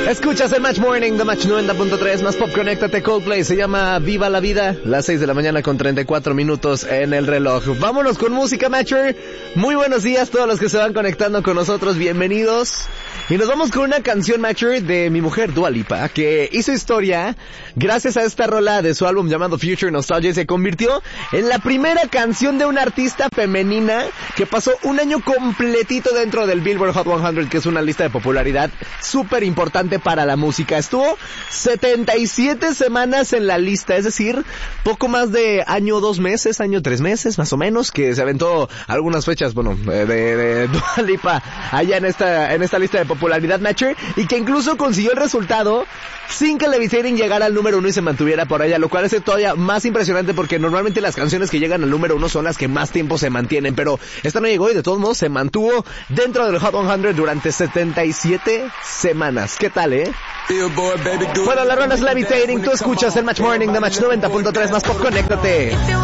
Escuchas el Match Morning de Match 90.3, más pop, conéctate, Coldplay, se llama Viva la Vida, las 6 de la mañana con 34 minutos en el reloj. Vámonos con música, Matcher. Muy buenos días todos los que se van conectando con nosotros, bienvenidos. Y nos vamos con una canción, Matcher, de mi mujer Dua Lipa, que hizo historia gracias a esta rola de su álbum llamado Future Nostalgia y se convirtió en la primera canción de una artista femenina que pasó un año completito dentro del Billboard Hot 100, que es una lista de popularidad súper importante para la música. Estuvo 77 semanas en la lista, es decir, poco más de año 2 meses, año 3 meses, más o menos, que se aventó algunas fechas, bueno, de Dua Lipa allá en esta lista de popularidad, Matcher, y que incluso consiguió el resultado sin que Levitating llegara al número 1 y se mantuviera por allá, lo cual es todavía más impresionante porque normalmente las canciones que llegan al número 1 son las que más tiempo se mantienen, pero esta no llegó y de todos modos se mantuvo dentro del Hot 100 durante 77 semanas. ¿Qué tal, Bueno, la rola es Levitating, tú escuchas el Match Morning de Match 90.3, más pop, conéctate.